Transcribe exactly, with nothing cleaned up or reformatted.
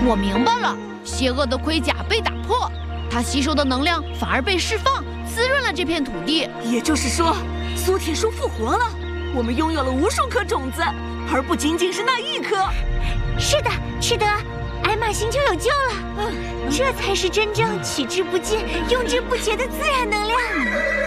我明白了，邪恶的盔甲被打破，它吸收的能量反而被释放，滋润了这片土地。 也就是说，苏铁树复活了，我们拥有了无数颗种子，而不仅仅是那一颗。 是的，赤德，艾玛星球有救了，这才是真正取之不尽、用之不竭的自然能量。